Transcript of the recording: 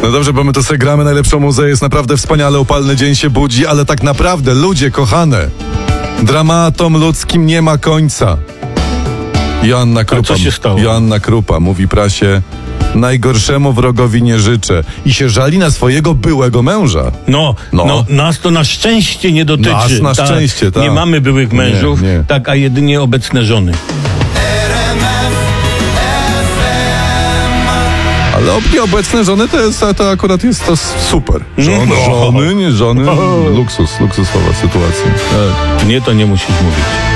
No dobrze, bo my to sobie gramy najlepszą muzę, jest naprawdę wspaniale, upalny dzień się budzi, ale tak naprawdę, ludzie kochane, dramatom ludzkim nie ma końca. Joanna Krupa, co się stało? Joanna Krupa mówi prasie: najgorszemu wrogowi nie życzę. I się żali na swojego byłego męża. No, nas to na szczęście nie dotyczy. Nas na szczęście, tak. Nie mamy byłych mężów, Nie. tak, a jedynie obecne żony. Ale obecne żony to akurat jest to super. Żony, luksusowa sytuacja. Tak. Nie, to nie musisz mówić.